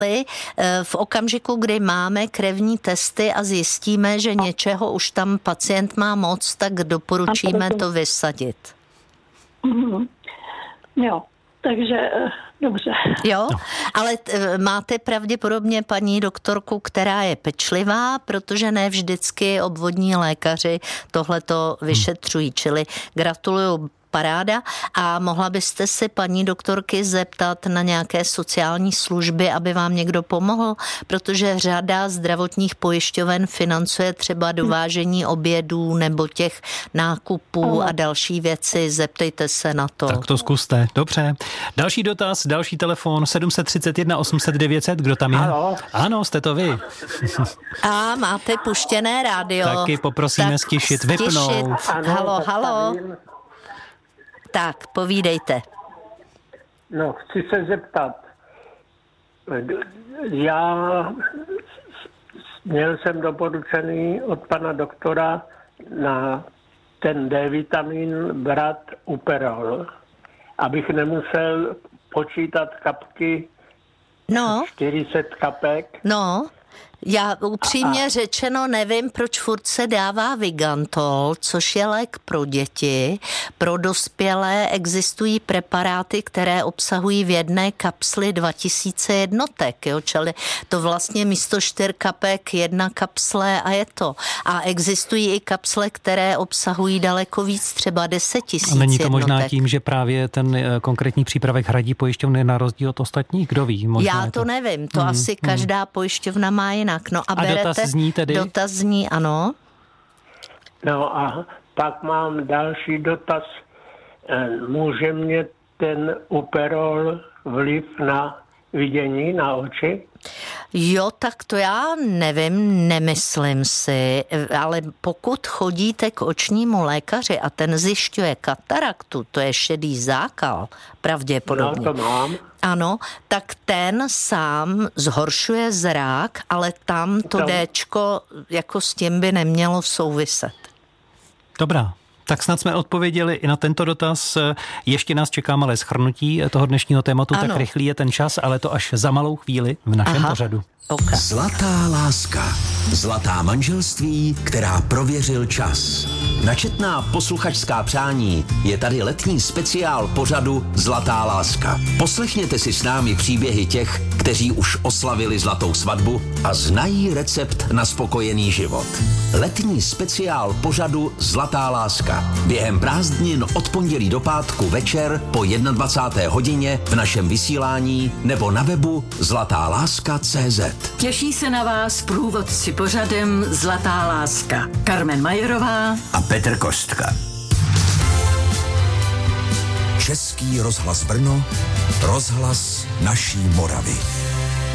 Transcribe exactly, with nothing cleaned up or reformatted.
v okamžiku, kdy máme krevní testy a zjistíme, že něčeho už tam pacient má moc, tak doporučíme to vysadit. Mm-hmm. Jo, takže dobře. Jo, ale t- máte pravděpodobně paní doktorku, která je pečlivá, protože ne vždycky obvodní lékaři tohleto vyšetřují, čili gratuluju, paráda. A mohla byste se paní doktorky zeptat na nějaké sociální služby, aby vám někdo pomohl, protože řada zdravotních pojišťoven financuje třeba dovážení obědů nebo těch nákupů a další věci. Zeptejte se na to. Tak to zkuste. Dobře. Další dotaz, další telefon sedm set třicet jedna osm set devět set. Kdo tam je? Halo. Ano, jste to vy. A máte puštěné rádio. Taky poprosíme tak stišit, vypnout. Halo, halo. Tak, povídejte. No, chci se zeptat. Já měl jsem doporučený od pana doktora na ten D-vitamin brát Uperol, abych nemusel počítat kapky, no. čtyři sta kapek. No. Já upřímně řečeno nevím, proč furt se dává Vigantol, což je lék pro děti. Pro dospělé existují preparáty, které obsahují v jedné kapsli dva tisíce jednotek, jo? Čili to vlastně místo čtyř kapek jedna kapsle a je to. A existují i kapsle, které obsahují daleko víc, třeba deset tisíc jednotek. Není to možná tím, že právě ten konkrétní přípravek hradí pojišťovny na rozdíl od ostatních? Kdo ví? Možná Já to, to nevím, to hmm, asi hmm. každá pojišťovna má jinak. No a, a berete, dotaz zní tedy? Dotaz zní, ano. No a pak mám další dotaz. Může mě ten Uperol vliv na vidění, na oči? Jo, tak to já nevím, nemyslím si, ale pokud chodíte k očnímu lékaři a ten zjišťuje kataraktu, to je šedý zákal, pravděpodobně. No, to mám. Ano, tak ten sám zhoršuje zrak, ale tam to Tam. Déčko jako s tím by nemělo souviset. Dobrá. Tak snad jsme odpověděli i na tento dotaz. Ještě nás čeká malé shrnutí toho dnešního tématu, ano. Tak rychlý je ten čas, ale to až za malou chvíli v našem Aha. pořadu. Okay. Zlatá láska. Zlatá manželství, která prověřil čas. Na četná posluchačská přání je tady letní speciál pořadu Zlatá láska. Poslechněte si s námi příběhy těch, kteří už oslavili zlatou svatbu a znají recept na spokojený život. Letní speciál pořadu Zlatá láska. Během prázdnin od pondělí do pátku večer po dvacáté jedné hodině v našem vysílání nebo na webu zlatá láska tečka cé zet. Těší se na vás průvodci pořadem Zlatá láska. Carmen Majerová a Petr Kostka. Český rozhlas Brno, rozhlas naší Moravy.